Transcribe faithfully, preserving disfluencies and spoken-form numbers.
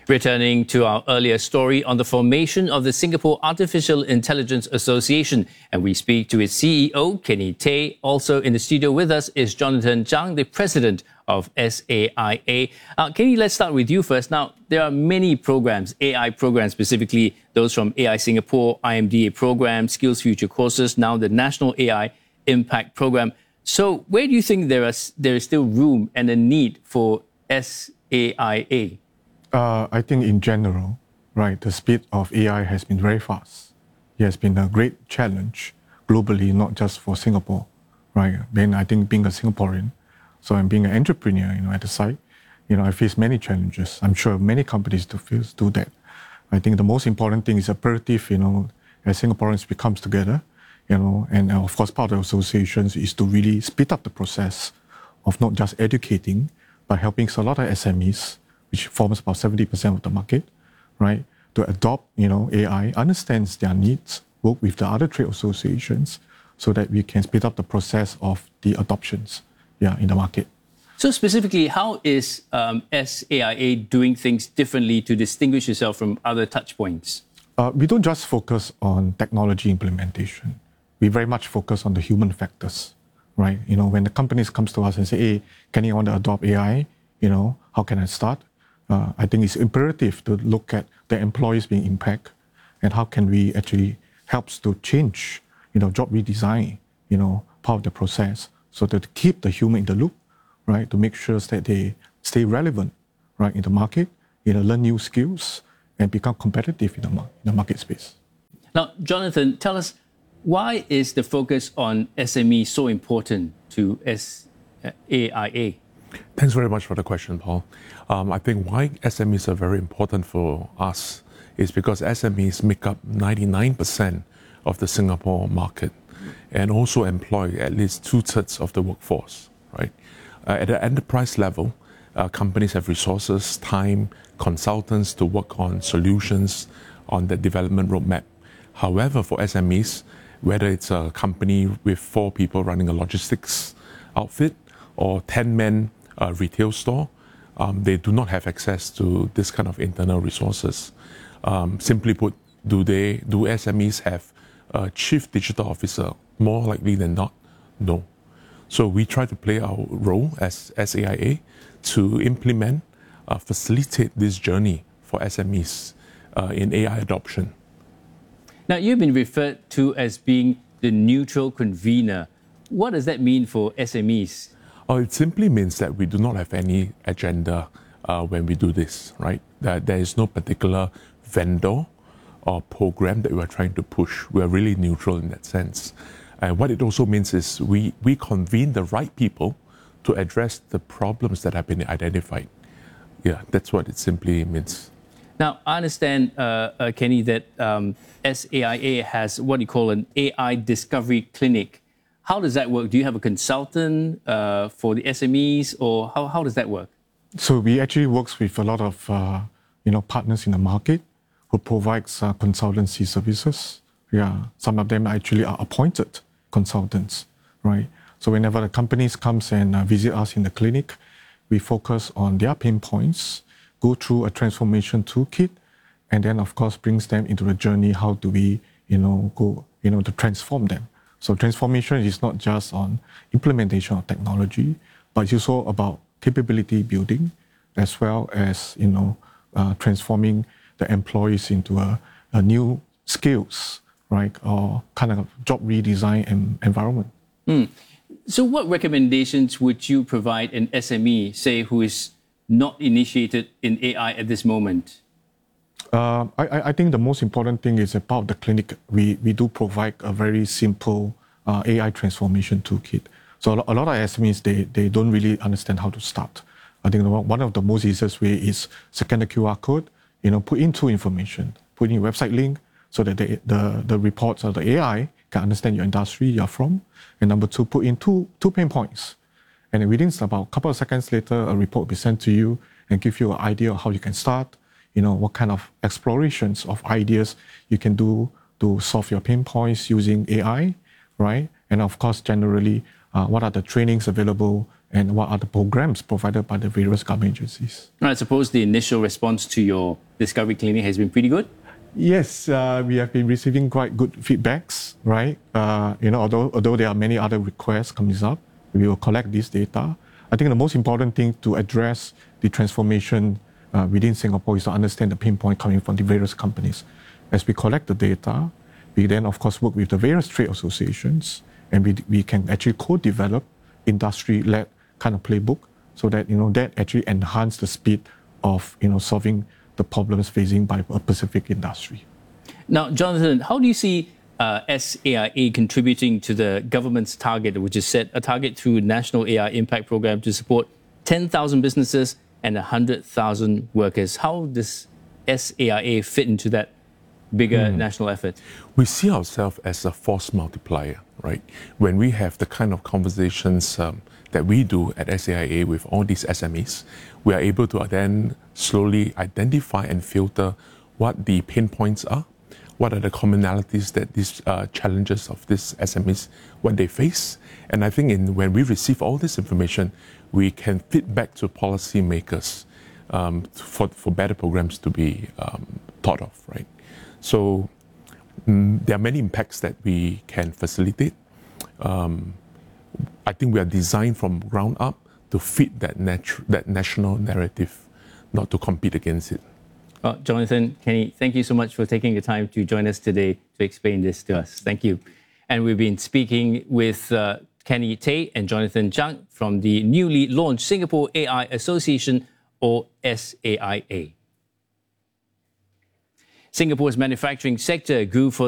Returning to our earlier story on the formation of the Singapore Artificial Intelligence Association, and we speak to its C E O, Kenny Tay. Also in the studio with us is Jonathan Zhang, the president of S A I A. Uh, Kenny, let's start with you first. Now, there are many programs, A I programs, specifically those from A I Singapore, I M D A program, Skills Future courses, now the National A I Impact Program. So where do you think there is, there is still room and a need for S A I A? Uh, I think in general, right, the speed of A I has been very fast. It has been a great challenge globally, not just for Singapore, right? Then I think being a Singaporean, so I'm being an entrepreneur, you know, at the site, you know, I face many challenges. I'm sure many companies do face do that. I think the most important thing is imperative, you know, as Singaporeans becomes together, you know, and of course part of the associations is to really speed up the process of not just educating, but helping a lot of S M Es, which forms about seventy percent of the market, right, to adopt, you know, A I, understands their needs, work with the other trade associations so that we can speed up the process of the adoptions, yeah, in the market. So specifically, how is um, S A I A doing things differently to distinguish itself from other touchpoints? Uh, we don't just focus on technology implementation. We very much focus on the human factors, right? You know, when the companies comes to us and say, hey, can you want to adopt A I? You know, how can I start? Uh, I think it's imperative to look at the employees being impacted and how can we actually helps to change, you know, job redesign, you know, part of the process, so that to keep the human in the loop, right, to make sure that they stay relevant, right, in the market, you know, learn new skills and become competitive in the, in the market space. Now, Jonathan, tell us, why is the focus on S M E so important to S A I A? Thanks very much for the question, Paul. Um, I think why S M Es are very important for us is because S M Es make up ninety-nine percent of the Singapore market and also employ at least two-thirds of the workforce, right? Uh, at the enterprise level, uh, companies have resources, time, consultants to work on solutions on the development roadmap. However, for S M Es, whether it's a company with four people running a logistics outfit or ten-man uh, retail store, um, they do not have access to this kind of internal resources. Um, simply put, do they do S M Es have a chief digital officer? More likely than not, no. So we try to play our role as S A I A to implement, uh, facilitate this journey for S M Es uh, in A I adoption. Now, you've been referred to as being the neutral convener. What does that mean for S M Es? Oh, it simply means that we do not have any agenda uh, when we do this, right? That there is no particular vendor or program that we are trying to push. We are really neutral in that sense. And what it also means is we, we convene the right people to address the problems that have been identified. Yeah, that's what it simply means. Now, I understand, uh, uh, Kenny, that um, S A I A has what you call an A I discovery clinic. How does that work? Do you have a consultant uh, for the S M Es, or how, how does that work? So we actually works with a lot of uh, you know, partners in the market who provides uh, consultancy services. Yeah, some of them actually are appointed consultants, right? So whenever the companies comes and uh, visit us in the clinic, we focus on their pain points, go through a transformation toolkit, and then of course brings them into the journey. How do we, you know, go, you know, to transform them? So transformation is not just on implementation of technology, but it's also about capability building, as well as, you know, uh, transforming the employees into a, a new skills, right, or kind of job redesign and environment. Mm. So what recommendations would you provide an S M E, say, who is not initiated in A I at this moment? Uh, I, I think the most important thing is about the clinic. We, we do provide a very simple uh, A I transformation toolkit. So a lot of S M Es, they, they don't really understand how to start. I think one of the most easiest way is scan the Q R code, you know, put in two information, put in a website link so that the, the, the reports or the A I can understand your industry you're from. And number two, put in two, two pain points. And within about a couple of seconds later, a report will be sent to you and give you an idea of how you can start, you know, what kind of explorations of ideas you can do to solve your pain points using A I, right? And of course, generally, uh, what are the trainings available and what are the programs provided by the various government agencies. I suppose the initial response to your Discovery Clinic has been pretty good? Yes, uh, we have been receiving quite good feedbacks, right? Uh, you know, although, although there are many other requests coming up, we will collect this data. I think the most important thing to address the transformation uh, within Singapore is to understand the pain point coming from the various companies. As we collect the data, we then, of course, work with the various trade associations, and we, we can actually co-develop industry-led kind of playbook so that, you know, that actually enhance the speed of, you know, solving the problems facing by a specific industry. Now, Jonathan, how do you see uh, S A I A contributing to the government's target, which is set a target through National A I Impact Program to support ten thousand businesses and one hundred thousand workers? How does S A I A fit into that bigger mm. national effort? We see ourselves as a force multiplier, right? When we have the kind of conversations um, that we do at S A I A with all these S M Es, we are able to then slowly identify and filter what the pain points are, what are the commonalities that these uh, challenges of these S M Es, what they face. And I think in, when we receive all this information, we can feed back to policymakers um, for, for better programs to be um, thought of, right? So mm, there are many impacts that we can facilitate. Um, I think we are designed from ground up to fit that, natu- that national narrative, not to compete against it. Uh, Jonathan, Kenny, thank you so much for taking the time to join us today to explain this to us. Thank you. And we've been speaking with uh, Kenny Tay and Jonathan Zhang from the newly launched Singapore A I Association, or S A I A. Singapore's manufacturing sector grew for